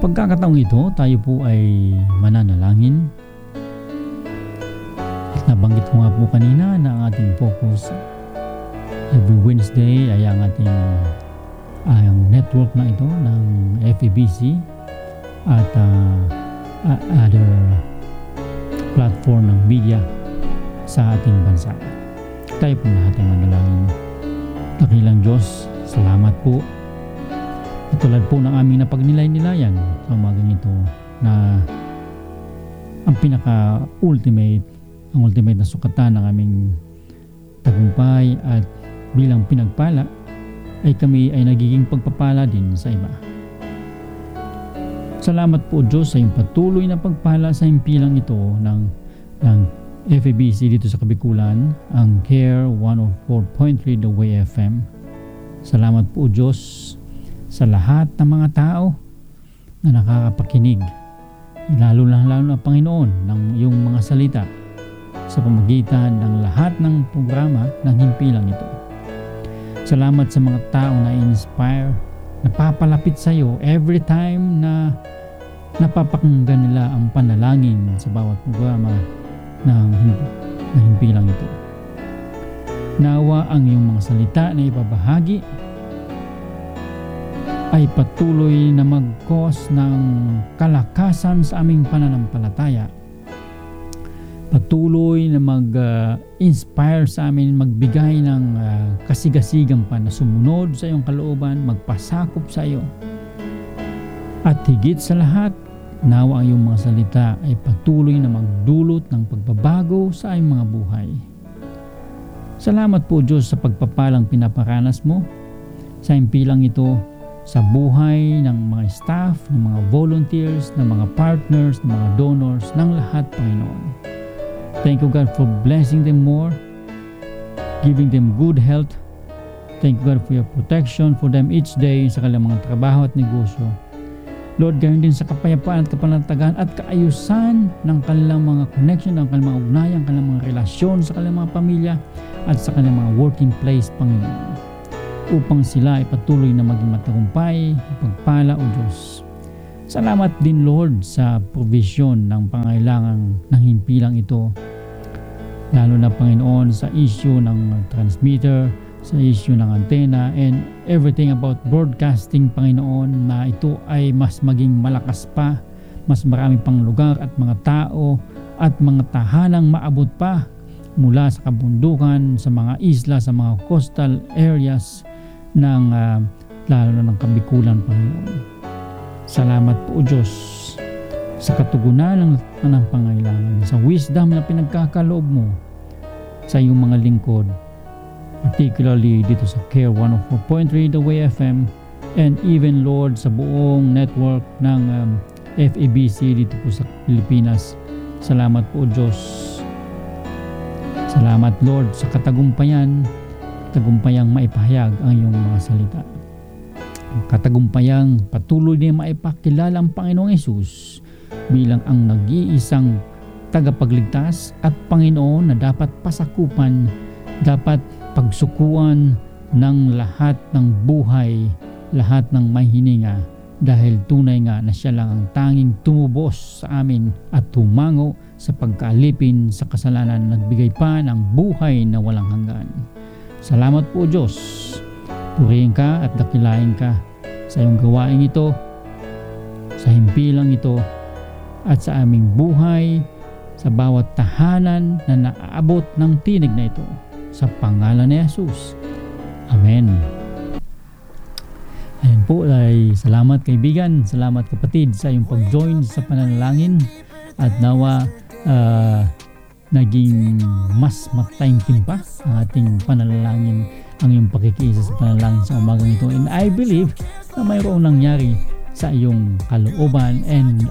pagkakataong ito, tayo po ay mananalangin. At nabanggit ko nga po kanina na ang ating focus every Wednesday ay ang ating network na ito ng FEBC at other platform ng media sa ating bansa. Tayo po lahat ay manalangin. Dakilang Diyos, salamat po. At tulad po ng aming napagnilay-nilayan sa umagang ito na ang ultimate na sukatan ng aming tagumpay at bilang pinagpala ay kami ay nagiging pagpapala din sa iba. Salamat po Diyos sa iyong patuloy na pagpala sa himpilang ito ng FEBC dito sa Kabikulan, ang CARE 104.3 The Way FM. Salamat po Diyos sa lahat ng mga tao na nakakapakinig, lalo na Panginoon ng iyong mga salita sa pamamagitan ng lahat ng programa ng himpilang ito. Salamat sa mga taong na-inspire, napapalapit sa iyo every time na napapakinggan nila ang panalangin sa bawat programa ng himpilang ito. Nawa ang iyong mga salita na ibabahagi ay patuloy na mag-cause ng kalakasan sa aming pananampalataya. Patuloy na mag-inspire sa amin, magbigay ng kasigasigang pa na sumunod sa iyong kalooban, magpasakop sa iyo. At higit sa lahat, nawa ang iyong mga salita ay patuloy na magdulot ng pagbabago sa aming mga buhay. Salamat po Diyos sa pagpapalang pinaparanas mo sa himpilang ito, sa buhay ng mga staff, ng mga volunteers, ng mga partners, ng mga donors, ng lahat, Panginoon. Thank you God for blessing them more, giving them good health. Thank you God for your protection for them each day sa kanilang mga trabaho at negosyo. Lord, gayon din sa kapayapaan at kapanatagan at kaayusan ng kanilang mga connection, ng kanilang mga ugnayan, kanilang mga relasyon sa kanilang mga pamilya at sa kanilang mga working place, Panginoon, upang sila ay patuloy na maging matagumpay, pagpala o Diyos. Salamat din Lord sa provision ng pangailangan ng himpilang ito, lalo na Panginoon sa issue ng transmitter, sa issue ng antena and everything about broadcasting, Panginoon, na ito ay mas maging malakas pa, mas marami pang lugar at mga tao at mga tahanang maabot pa mula sa kabundukan, sa mga isla, sa mga coastal areas ng lalo na ng Kabikulan, Panginoon. Salamat po Diyos sa katugunan ng pangailangan, sa wisdom na pinagkakaloob mo sa iyong mga lingkod, particularly dito sa CARE 104.3 The Way FM and even Lord sa buong network ng FEBC dito po sa Pilipinas. Salamat po Diyos. Salamat Lord sa katagumpayang maipahayag ang iyong mga salita. Katagumpayang patuloy na maipakilala ang Panginoong Hesus bilang ang nag-iisang tagapagligtas at Panginoon na dapat pasakupan, dapat pagsukuan ng lahat ng buhay, lahat ng may hininga, dahil tunay nga na siya lang ang tanging tumubos sa amin at tumango sa pagkaalipin sa kasalanan, nagbigay pa ng buhay na walang hanggan. Salamat po Diyos. Purihin ka at dakilain ka sa iyong gawain ito, sa himpilang ito, at sa aming buhay, sa bawat tahanan na naaabot ng tinig na ito. Sa pangalan ni Jesus. Amen. Ayan po ay salamat kaibigan, salamat kapatid sa iyong pag-join sa pananalangin at nawa naging mas mataimtim pa ang ating panalangin, ang iyong pakikiisa sa panalangin sa umagang ito. And I believe na mayroong nangyari sa iyong kalooban and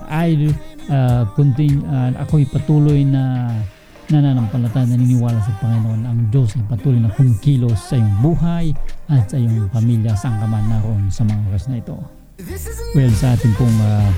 ako'y patuloy na nananampalataya, naniniwala sa Panginoon. Ang Diyos ay patuloy na kumikilos sa iyong buhay at sa iyong pamilya saan ka man naroon sa mga oras na ito. Well, sa ating pong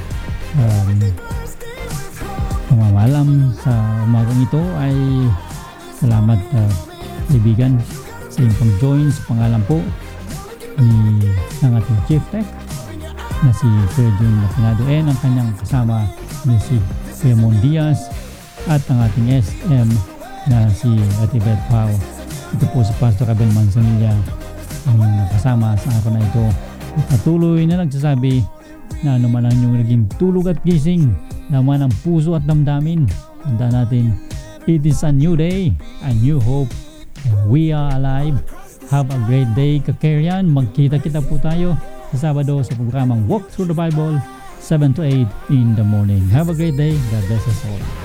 pamamalam sa umagang ito ay salamat kaibigan sa iyong pag-join sa pangalan po ng ating Chief Tech na si Kuya Jun Lapinado and ang kanyang kasama na si Kuya Mon Diaz at ang ating SM na si Ate Beth Pao. Ito po si Pastor Abel Manzanilla ang nakasama sa araw na ito. Patuloy na nagsasabi na ano man ang inyong naging tulog at gising, laman ang puso at damdamin, tanda natin, it is a new day, a new hope, and we are alive. Have a great day, Kakerian. Magkita-kita po tayo sa Sabado sa programang Walk Through the Bible, 7 to 8 in the morning. Have a great day. God bless us all.